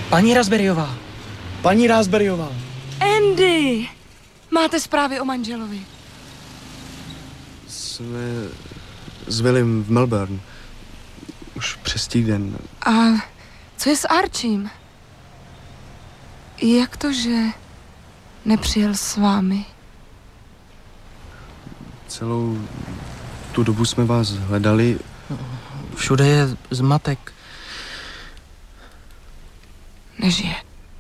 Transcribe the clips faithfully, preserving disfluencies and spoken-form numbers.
Paní Raspberryová. Paní Raspberryová. Andy! Máte zprávy o manželovi? Jsme s Willem v Melbourne. Už přes týden. A co je s Archiem? Jak to, že nepřijel s vámi? Celou tu dobu jsme vás hledali. Všude je zmatek. Nežije.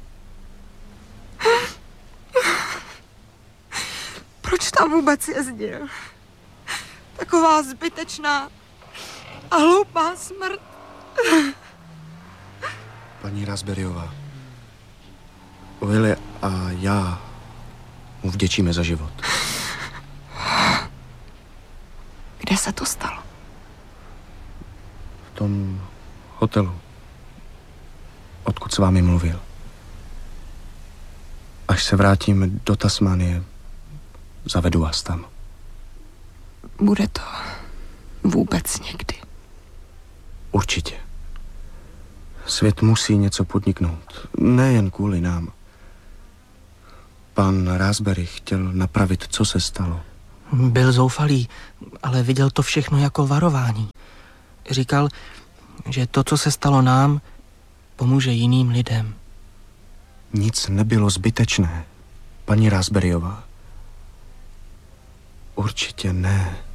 Proč tam vůbec jezdil? Taková zbytečná a hloupá smrt. Paní Raspberryová. Willy a já mu vděčíme za život. Kde se to stalo? V tom hotelu, odkud s vámi mluvil. Až se vrátím do Tasmánie, zavedu vás tam. Bude to vůbec někdy? Určitě. Svět musí něco podniknout. Nejen kvůli nám. Pan Raspberry chtěl napravit, co se stalo. Byl zoufalý, ale viděl to všechno jako varování. Říkal, že to, co se stalo nám, pomůže jiným lidem. Nic nebylo zbytečné, paní Raspberryová. Určitě ne.